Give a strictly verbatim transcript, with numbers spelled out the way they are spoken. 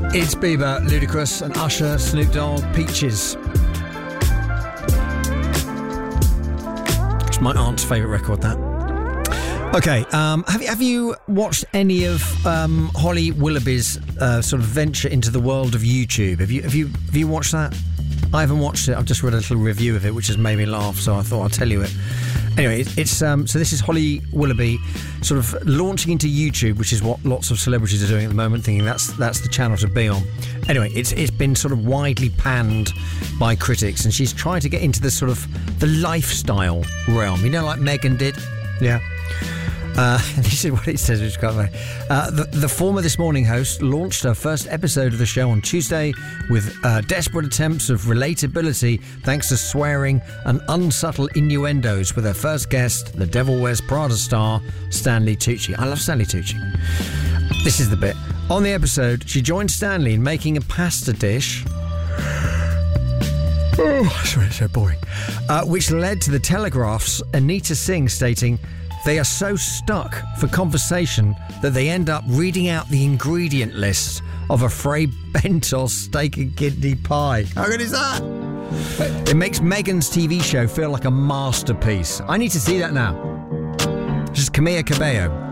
It's Bieber, Ludacris, and Usher, Snoop Dogg, Peaches. It's my aunt's favourite record, that. Okay, um, have, you, have you watched any of um, Holly Willoughby's uh, sort of venture into the world of YouTube? Have you, have you have you watched that? I haven't watched it. I've just read a little review of it, which has made me laugh, so I thought I'd tell you it. Anyway, it's um, so this is Holly Willoughby sort of launching into YouTube, which is what lots of celebrities are doing at the moment, thinking that's that's the channel to be on. Anyway, it's it's been sort of widely panned by critics, and she's trying to get into the sort of the lifestyle realm. You know, like Meghan did? Yeah. Uh, this is what it says, which can't I? Uh, the, the former This Morning host launched her first episode of the show on Tuesday with uh, desperate attempts of relatability thanks to swearing and unsubtle innuendos with her first guest, The Devil Wears Prada star Stanley Tucci. I love Stanley Tucci. This is the bit. On the episode, she joined Stanley in making a pasta dish. Oh, sorry, it's so boring. Uh, which led to The Telegraph's Anita Singh stating, "They are so stuck for conversation that they end up reading out the ingredient list of a Fray Bentos steak and kidney pie." How good is that? It makes Meghan's T V show feel like a masterpiece. I need to see that now. Just Camilla Cabello.